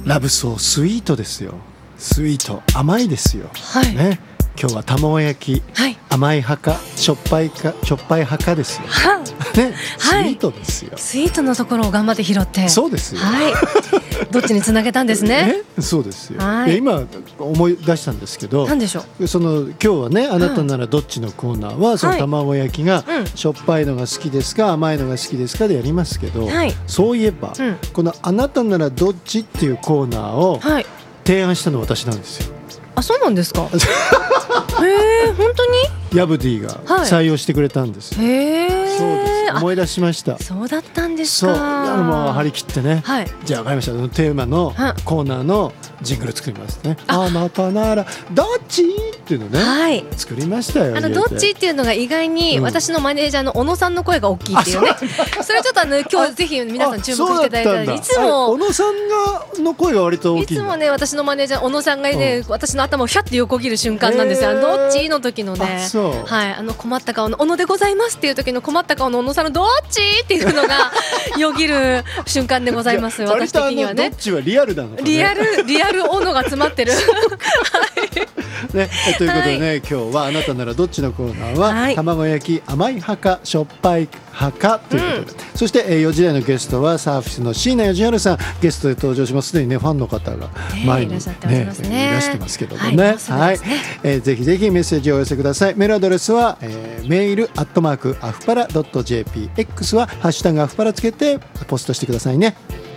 ラブソースイートですよ。スイート甘いですよ、 はいね、今日は卵焼き、 はい、 甘い派かしょっぱい派かですよ、 はね、スはいイートですよ。 スイートのところを頑張って拾って、 そうですよ、 はい、どっちにつなげたんですね。 そうですよ、 はいで今思い出したんですけど、 何でしょう。 その今日はね、あなたならどっちのコーナーは、その卵焼きがうんしょっぱいのが好きですか甘いのが好きですかでやりますけど、 はいそういえば、 うんこのあなたならどっちっていうコーナーをはい、 提案したのは私なんですよ。 あ、そうなんですか。へえ、本当に。 ヤブディが採用してくれたんですよ、 へえ、 そうです思い出しました。 そうだったんですそうか。 もう張り切ってね、 はい、 じゃあ分かりました、そのテーマのコーナーのジングル作りますね。あなたならどっちっていうのね、 はい、 作りましたよ。 どっちっていうのが意外に私のマネージャーの小野さんの声が大きいっていうね、それちょっと今日ぜひ皆さん注目していただいたら、いつも小野さんの声が割と大きいんだ。 いつもね、私のマネージャー小野さんがね、私の頭をヒャッて横切る瞬間なんですよ、どっちの時のね。はい、困った顔の小野でございますっていう時の困った顔の小野さんのどっちっていうのがよぎる瞬間でございます。私的にはね、 どっちはリアルなのかね、リアル小野が詰まってるね、ということでね、今日はあなたならどっちのコーナーは、 はい、 卵焼き甘い派かしょっぱい派かということで、そして4時台のゲストはサーフィスの椎名義治さんゲストで登場します。すでにねファンの方が前に、 いらっしゃってますね、 いらしてますけどもね、 はい、 ぜひぜひメッセージをお寄せください。メールアドレスは、メール@アフパラ.jp、 X はハッシュタグアフパラつけてポストしてくださいね。